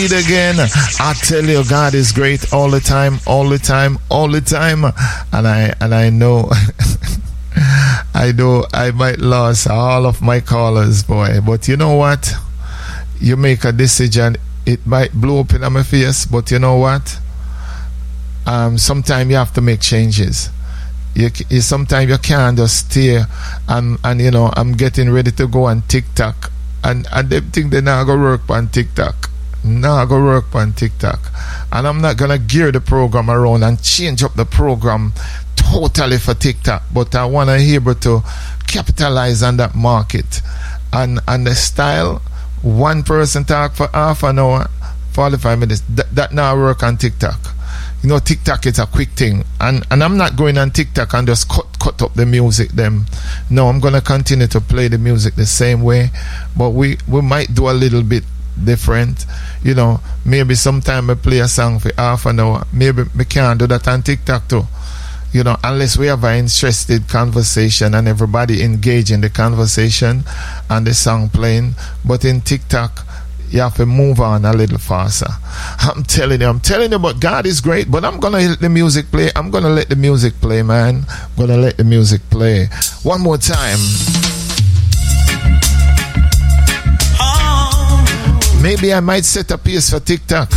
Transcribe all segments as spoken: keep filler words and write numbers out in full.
Again, I tell you, God is great all the time, all the time, all the time, and I and I know, I know I might lose all of my callers, boy. But you know what? You make a decision, it might blow up in my face, but you know what? Um, sometimes you have to make changes. You, you sometimes you can't just stay and and you know I'm getting ready to go on TikTok, and and they think they're not gonna work on TikTok. No, I go work on TikTok, and I'm not gonna gear the program around and change up the program totally for TikTok. But I wanna be able to capitalize on that market, and and the style. One person talk for half an hour, forty-five minutes. Th- that now work on TikTok. You know, TikTok is a quick thing, and and I'm not going on TikTok and just cut cut up the music. Them, no, I'm gonna continue to play the music the same way, but we we might do a little bit different. You know, maybe sometime I play a song for half an hour. Maybe we can't do that on TikTok too. You know, unless we have an interested conversation and everybody engage in the conversation and the song playing. But in TikTok, you have to move on a little faster. I'm telling you, I'm telling you, but God is great. But I'm gonna let the music play. I'm gonna let the music play, man. I'm gonna let the music play. One more time. Maybe I might set a pace for TikTok.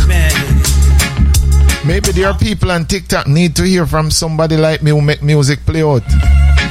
Maybe there are people on TikTok need to hear from somebody like me who make music play out.